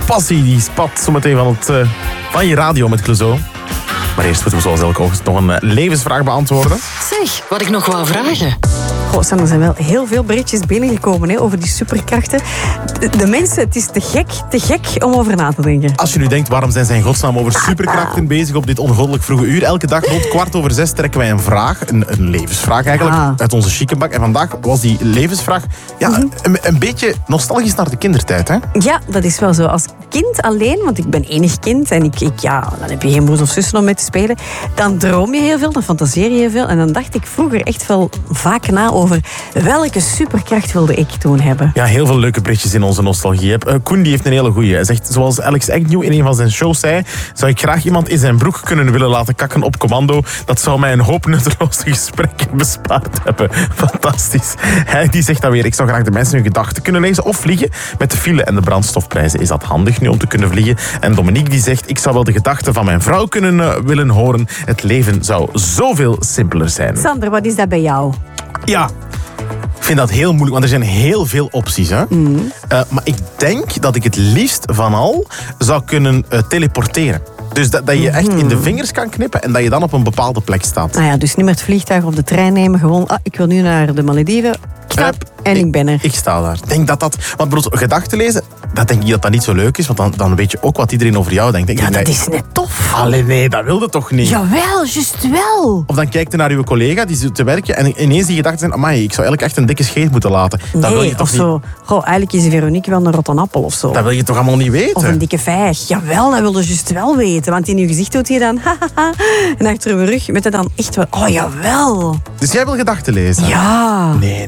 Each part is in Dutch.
passie die spat zometeen van je radio met Clouseau. Maar eerst moeten we zoals elke ochtend nog een levensvraag beantwoorden. Zeg, wat ik nog wou vragen. Goh, Sam, er zijn wel heel veel berichtjes binnengekomen over die superkrachten. De mensen, het is te gek om over na te denken. Als je nu denkt, waarom zijn zij in godsnaam over superkrachten bezig op dit ongoddelijk vroege uur? Elke dag rond 5:15 trekken wij een vraag, een levensvraag eigenlijk, uit onze chickenbak. En vandaag was die levensvraag een beetje nostalgisch naar de kindertijd, hè? Ja, dat is wel zo. Als kind alleen, want ik ben enig kind en dan heb je geen broers of zussen om mee te spelen, dan droom je heel veel, dan fantaseer je heel veel. En dan dacht ik vroeger echt wel vaak na over welke superkracht wilde ik toen hebben. Ja, heel veel leuke berichtjes in onze nostalgie. Koen die heeft een hele goeie. Hij zegt, zoals Alex Agnew in een van zijn shows zei, zou ik graag iemand in zijn broek kunnen willen laten kakken op commando. Dat zou mij een hoop nutteloze gesprekken bespaard hebben. Fantastisch. Hij die zegt dan weer, ik zou graag de mensen hun gedachten kunnen lezen of vliegen. Met de file en de brandstofprijzen is dat handig nu om te kunnen vliegen. En Dominique die zegt, ik zou wel de gedachten van mijn vrouw kunnen willen horen. Het leven zou zoveel simpeler zijn. Sander, wat is dat bij jou? Ja, ik vind dat heel moeilijk, want er zijn heel veel opties. Hè? Maar ik denk dat ik het liefst van al zou kunnen teleporteren. Dus dat je echt in de vingers kan knippen en dat je dan op een bepaalde plek staat. Nou ja, dus niet meer het vliegtuig of de trein nemen. Gewoon, ik wil nu naar de Malediven. Knap, en ik ben er. Ik sta daar. Denk dat... Want gedachten lezen, dat denk ik dat dat niet zo leuk is. Want dan weet je ook wat iedereen over jou denkt. Ja, dat is net tof. Allee, nee, dat wilde toch niet? Jawel, juist wel. Of dan kijkt je naar je collega, die zit te werken. En ineens die gedachten zijn, amai, ik zou eigenlijk echt een dikke scheet moeten laten. Dat wil je toch of zo. niet? Goh, eigenlijk is Veronique wel een rotte appel of zo. Dat wil je toch allemaal niet weten? Of een dikke vijg. Jawel, dat wil je juist wel weten. Want in je gezicht doet hij dan en achter je rug met hij dan echt wel, oh jawel. Dus jij wil gedachten lezen? Ja. Nee.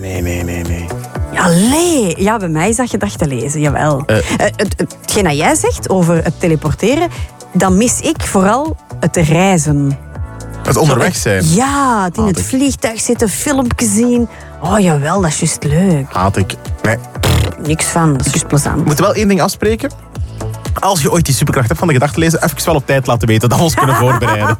Ja, bij mij is dat gedachten lezen, jawel. Hetgeen dat jij zegt over het teleporteren, dan mis ik vooral het reizen. Het onderweg zijn? Ja, het in het vliegtuig zitten, filmpjes zien. Oh jawel, dat is juist leuk. Haat ik. Nee. Niks van, dat is juist plezant. We moeten wel één ding afspreken. Als je ooit die superkracht hebt van de gedachten lezen, even wel op tijd laten weten dat we ons kunnen voorbereiden.